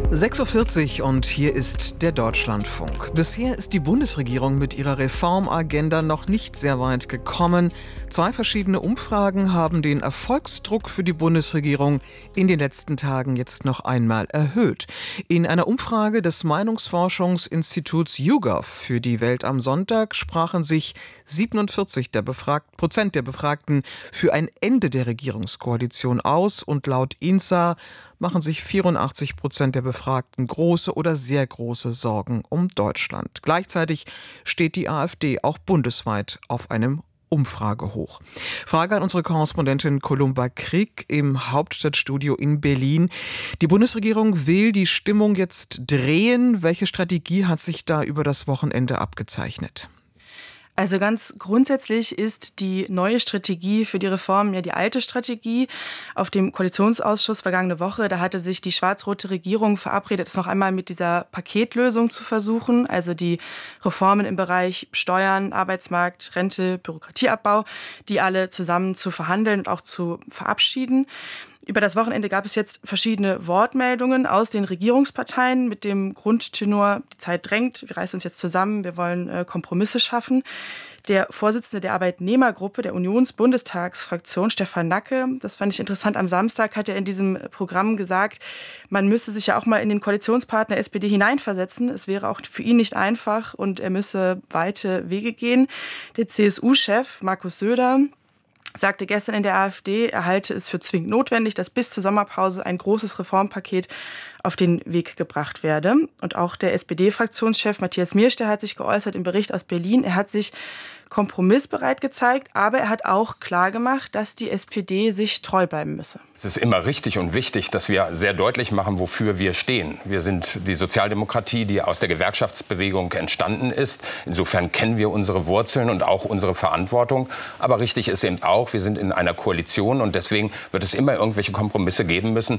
6:40 Uhr und hier ist der Deutschlandfunk. Bisher ist die Bundesregierung mit ihrer Reformagenda noch nicht sehr weit gekommen. 2 verschiedene Umfragen haben den Erfolgsdruck für die Bundesregierung in den letzten Tagen jetzt noch einmal erhöht. In einer Umfrage des Meinungsforschungsinstituts YouGov für die Welt am Sonntag sprachen sich 47% der Befragten für ein Ende der Regierungskoalition aus und laut INSA machen sich 84% der Befragten große oder sehr große Sorgen um Deutschland. Gleichzeitig steht die AfD auch bundesweit auf einem Umfragehoch. Frage an unsere Korrespondentin Columba Krieg im Hauptstadtstudio in Berlin. Die Bundesregierung will die Stimmung jetzt drehen. Welche Strategie hat sich da über das Wochenende abgezeichnet? Also ganz grundsätzlich ist die neue Strategie für die Reformen ja die alte Strategie. Auf dem Koalitionsausschuss vergangene Woche, da hatte sich die schwarz-rote Regierung verabredet, es noch einmal mit dieser Paketlösung zu versuchen. Also die Reformen im Bereich Steuern, Arbeitsmarkt, Rente, Bürokratieabbau, die alle zusammen zu verhandeln und auch zu verabschieden. Über das Wochenende gab es jetzt verschiedene Wortmeldungen aus den Regierungsparteien mit dem Grundtenor: Die Zeit drängt, wir reißen uns jetzt zusammen, wir wollen Kompromisse schaffen. Der Vorsitzende der Arbeitnehmergruppe der Unionsbundestagsfraktion, Stefan Nacke, das fand ich interessant, am Samstag hat er in diesem Programm gesagt, man müsse sich ja auch mal in den Koalitionspartner SPD hineinversetzen. Es wäre auch für ihn nicht einfach und er müsse weite Wege gehen. Der CSU-Chef Markus Söder sagte gestern in der AfD, er halte es für zwingend notwendig, dass bis zur Sommerpause ein großes Reformpaket auf den Weg gebracht werde. Und auch der SPD-Fraktionschef Matthias Mierstecher hat sich geäußert im Bericht aus Berlin. Er hat sich kompromissbereit gezeigt, aber er hat auch klargemacht, dass die SPD sich treu bleiben müsse. Es ist immer richtig und wichtig, dass wir sehr deutlich machen, wofür wir stehen. Wir sind die Sozialdemokratie, die aus der Gewerkschaftsbewegung entstanden ist. Insofern kennen wir unsere Wurzeln und auch unsere Verantwortung. Aber richtig ist eben auch, wir sind in einer Koalition und deswegen wird es immer irgendwelche Kompromisse geben müssen.